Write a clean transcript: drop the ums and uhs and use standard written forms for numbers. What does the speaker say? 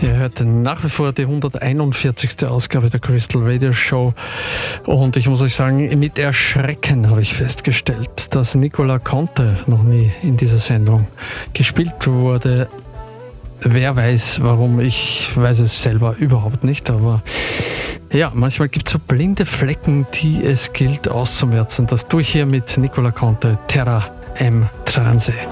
Ihr hört nach wie vor die 141. Ausgabe der Crystal Radio Show und ich muss euch sagen, mit Erschrecken habe ich festgestellt, dass Nicola Conte noch nie in dieser Sendung gespielt wurde. Wer weiß warum, ich weiß es selber überhaupt nicht, aber ja, manchmal gibt es so blinde Flecken, die es gilt auszumerzen. Das tue ich hier mit Nicola Conte, Terra M Transe.